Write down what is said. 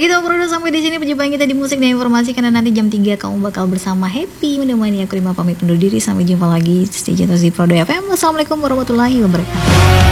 gitu bro, sampai di sini perjumpaan kita di musik dan informasi, karena nanti jam 3 kamu bakal bersama Happy menemani aku. Rima pamit undur diri, sampai jumpa lagi. Stay tune terus di Prodo FM. Wassalamualaikum warahmatullahi wabarakatuh.